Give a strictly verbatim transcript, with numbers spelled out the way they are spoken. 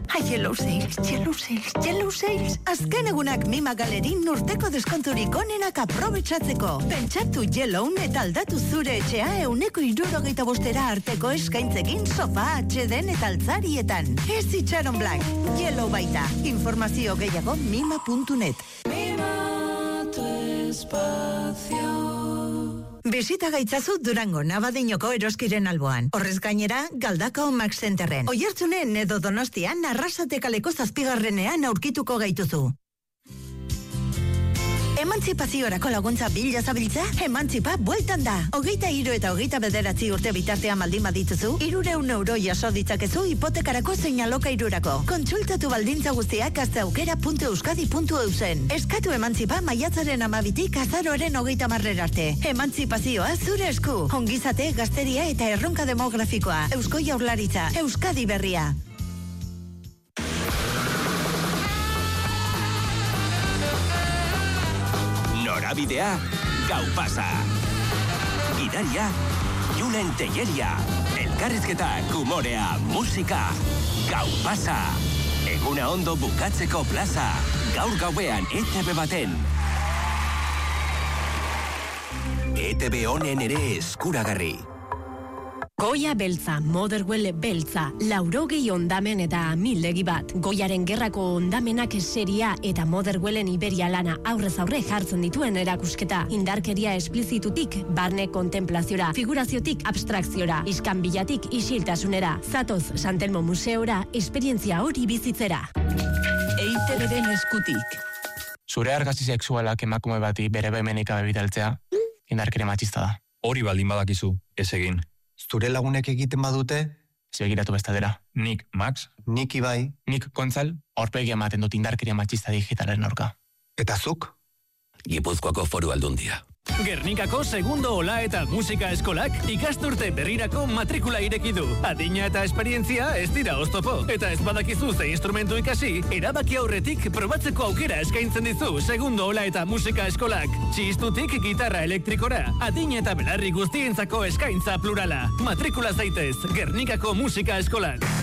Ai, Yellow Sales, Yellow Sales, Yellow Sales. Azken egunak Mima Galerin urteko deskonturik onenak aprobetxatzeko. Pentsatu Yellow eta aldatu zure etxea euneko hirurogeita bostera arteko eskaintzekin sofa, atxeden eta altzarietan. Ez itxaron Black, Yellow baita. Informazio gehiago mima puntu net. Mima tu espacio. Bisita gaitzazu Durango, Navadinoko eroskiren alboan. Horrez gainera, Galdakao Max Centerren. Oiartzunen edo Donostian, Arrasate kaleko zazpigarrenean aurkituko gaituzu. Emantzipaziorako laguntza bila zabiltza? Emantzipa bueltan da. Hogeita hiru eta hogeita bederatzi urte bitartean baldin badituzu, hirureun euro jaso ditzakezu hipotekarako zein alokairurako. Kontsultatu baldintza guztiak gazteaukera puntu euskadi puntu eusen. Eskatu emantzipa maiatzaren amabitik azaroaren hogeita marrer arte. Emantzipazioa zure esku. Ongizate, gazteria eta erronka demografikoa. Eusko Jaurlaritza, Euskadi berria. Norabidea, gau pasa. Gidaria, Julen Telleria. Elkarrizketa, humorea, musika. Gau pasa. Eguna ondo bukatzeko plaza. Gaur gauean E T B baten. E T B honen ere eskuragarri. Goia beltza, Motherwell beltza, laurogei ondamen eta amildegi bat. Goiaren gerrako ondamenak seria eta Motherwellen Iberia lana aurrez aurre jartzen dituen erakusketa. Indarkeria esplizitutik, barne kontemplaziora, figuraziotik abstrakziora, iskanbilatik isiltasunera. Zatoz Santelmo Museora, esperientzia hori bizitzera. E T B-den eskutik. Zure argazki sexualak emakume bati bere bemenik gabe bidaltzea, indarkeria matxista da. Hori baldin badakizu, ez egin. Zure lagunek egiten badute? Ez begiratu bestadera. Nik, Max. Nik Ibai. Nik, Kontzal, aurpegia ematen dut indarkeria matxista digitalen aurka. Eta zuk? Gipuzkoako Foru Aldundia. Gernikako segundo ola eta musika eskolak ikasturte berrirako matrikula ireki du. Adina eta esperientzia ez dira oztopo. Eta ez badakizu ze instrumentu ikasi, erabaki aurretik probatzeko aukera eskaintzen dizu segundo ola eta musika eskolak. Txistutik gitarra elektrikora, adina eta belarri guztientzako eskaintza plurala. Matrikula zaitez, Gernikako musika eskolak.